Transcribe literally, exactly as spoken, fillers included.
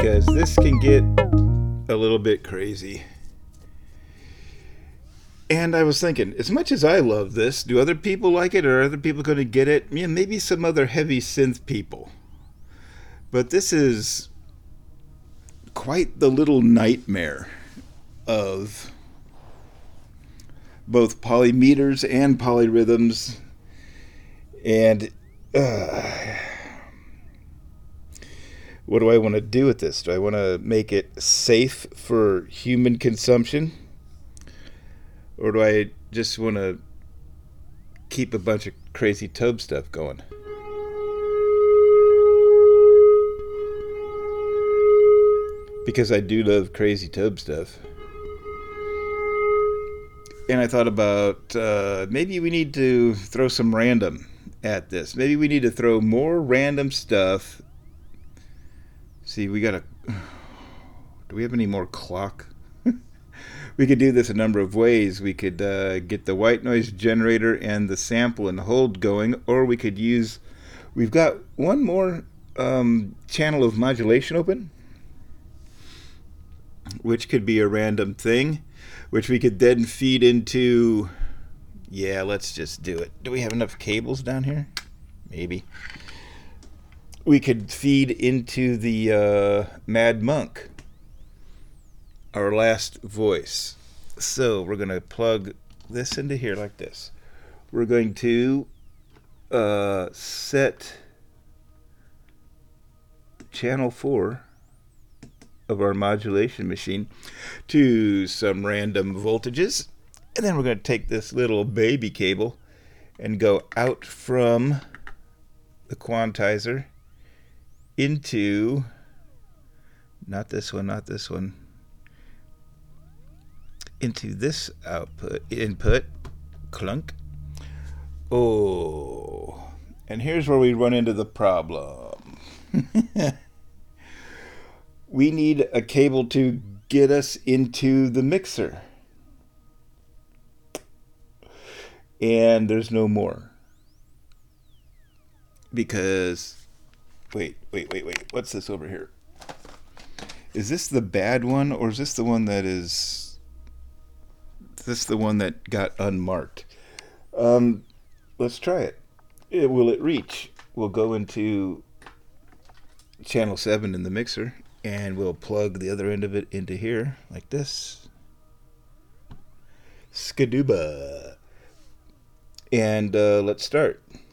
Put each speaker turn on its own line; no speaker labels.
because this can get a little bit crazy. And I was thinking, as much as I love this, do other people like it, or are other people going to get it? Yeah, maybe some other heavy synth people. But this is quite the little nightmare of both polymeters and polyrhythms. And uh, what do I want to do with this? Do I want to make it safe for human consumption? Or do I just want to keep a bunch of crazy Tobe stuff going? Because I do love crazy Tobe stuff. And I thought about uh, maybe we need to throw some random at this. Maybe we need to throw more random stuff. See, we got a... Do we have any more clock? We could do this a number of ways. We could uh, get the white noise generator and the sample and hold going, or we could use... We've got one more um, channel of modulation open, which could be a random thing, which we could then feed into... Yeah, let's just do it. Do we have enough cables down here? Maybe. We could feed into the uh, Mad Monk, our last voice. So we're going to plug this into here like this. We're going to uh, set channel four of our modulation machine to some random voltages. And then we're going to take this little baby cable and go out from the quantizer into, not this one, not this one, into this output, input, clunk. Oh, and here's where we run into the problem. We need a cable to get us into the mixer. And there's no more. Because, wait, wait, wait, wait. What's this over here? Is this the bad one, or is this the one that is... Is this the one that got unmarked? Um, let's try it. it. Will it reach? We'll go into channel seven in the mixer, and we'll plug the other end of it into here, like this. Skadooba. And uh, let's start.